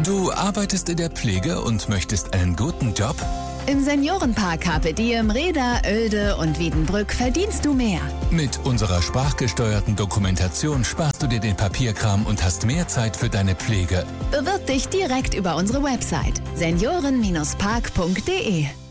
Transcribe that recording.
Du arbeitest in der Pflege und möchtest einen guten Job? Im Seniorenpark Carpe Diem, Reda, Oelde und Wiedenbrück verdienst du mehr. Mit unserer sprachgesteuerten Dokumentation sparst du dir den Papierkram und hast mehr Zeit für deine Pflege. Bewirb dich direkt über unsere Website senioren-park.de.